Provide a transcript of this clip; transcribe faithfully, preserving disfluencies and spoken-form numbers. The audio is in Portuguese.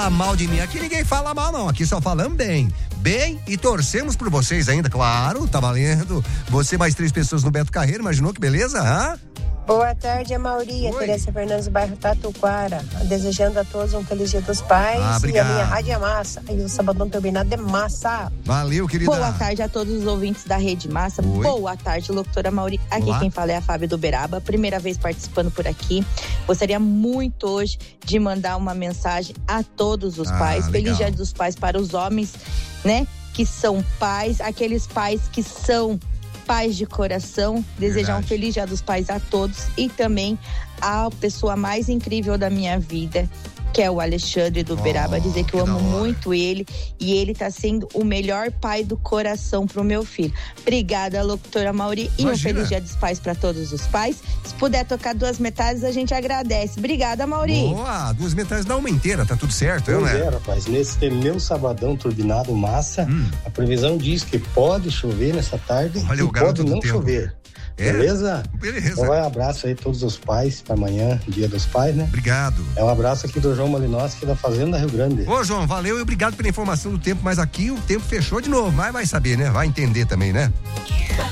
fala mal de mim. Aqui ninguém fala mal, não. Aqui só falamos bem. Bem e torcemos por vocês ainda, claro, tá valendo. Você mais três pessoas no Beto Carreiro, imaginou que beleza? Hã? Boa tarde, Amaury. Teresa Fernandes, do bairro Tatuquara. Desejando a todos um feliz dia dos pais. Ah, e a minha rádio é massa. E o sabadão turbinado é massa. Valeu, querida. Boa tarde a todos os ouvintes da Rede Massa. Oi. Boa tarde, locutora Amaury. Aqui Olá. Quem fala é a Fábio do Beraba. Primeira vez participando por aqui. Gostaria muito hoje de mandar uma mensagem a todos os Ah, pais. legal. Feliz dia dos pais para os homens, né? Que são pais, aqueles pais que são pais de coração. Desejar um Verdade. feliz dia dos pais a todos e também a pessoa mais incrível da minha vida, que é o Alexandre do Oh, Beraba, dizer que eu que amo da hora. muito ele e ele tá sendo o melhor pai do coração pro meu filho. Obrigada, locutora Amaury, e um Imagina. feliz dia dos pais para todos os pais. Se puder tocar duas metades, a gente agradece. Obrigada, Amaury. Boa, duas metades dá uma inteira, tá tudo certo, eu, Pois né? é, rapaz, nesse meu sabadão turbinado massa, Hum. a previsão diz que pode chover nessa tarde Olha e o garoto pode do não tempo. chover. É? Beleza? Beleza. Então vai um abraço aí a todos os pais para amanhã, dia dos pais, né? Obrigado. É um abraço aqui do João Malinowski da Fazenda Rio Grande. Ô, João, valeu e obrigado pela informação do tempo, mas aqui o tempo fechou de novo, mas vai saber, né? Vai entender também, né?